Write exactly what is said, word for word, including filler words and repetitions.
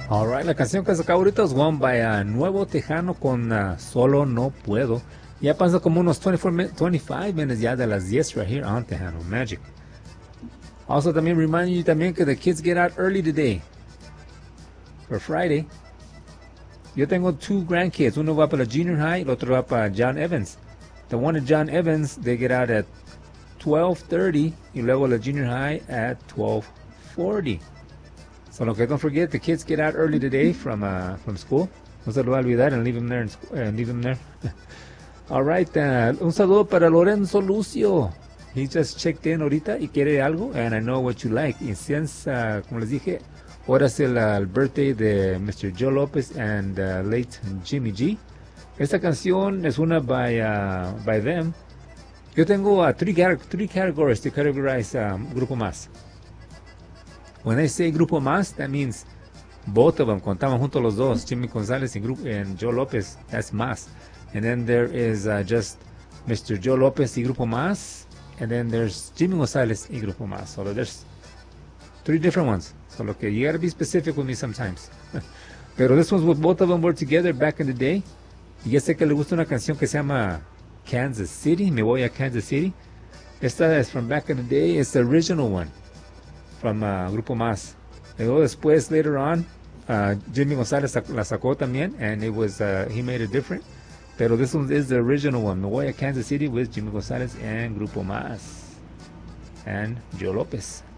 Alright, la canción que se acaba ahorita es One by uh, Nuevo Tejano con uh, Solo No Puedo. Ya pasa como unos twenty-four min twenty-five minutes ya de las diez right here on Tejano Magic. Also también remind you también que the kids get out early today. For Friday. Yo tengo two grandkids. Uno va para la junior high, el otro va para John Evans. The one at John Evans, they get out at twelve thirty y luego la junior high at twelve forty. So okay, don't forget the kids get out early today from uh, from school. No se lo va a olvidar and leave them there. And leave them there. All right. Uh, un saludo para Lorenzo Lucio. He just checked in ahorita y quiere algo, and I know what you like. Y since, uh, como les dije, ahora es el, uh, el birthday de mister Joe Lopez and uh, late Jimmy G. Esta canción es una by uh, by them. Yo tengo uh, three, three categories to categorize um, Grupo Más. When I say Grupo Más, that means both of them, contaban juntos los dos, Jimmy Gonzalez and, Grupo, and Joe Lopez, that's Más. And then there is uh, just mister Joe Lopez y Grupo Más, and then there's Jimmy Gonzalez y Grupo Más. So there's three different ones. So look, you gotta be specific with me sometimes. Pero this one's with both of them were together back in the day. Y ya sé que le gusta una canción que se llama Kansas City, Me Voy a Kansas City. Esta es from back in the day, it's the original one. From uh, Grupo Más. Luego después, later on, uh, Jimmy Gonzalez la sacó también, and it was uh, he made it different. Pero this one is the original one, Me Voy a Kansas City with Jimmy Gonzalez and Grupo Más and Joe Lopez.